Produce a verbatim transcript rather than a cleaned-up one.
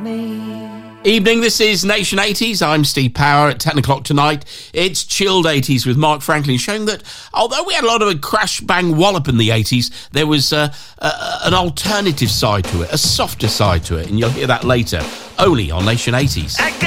me. Evening, this is Nation eighties. I'm Steve Power. At ten o'clock tonight, it's Chilled eighties with Mark Franklin, showing that although we had a lot of a crash bang wallop in the eighties, there was uh, uh, an alternative side to it, a softer side to it, and you'll hear that later, only on Nation eighties.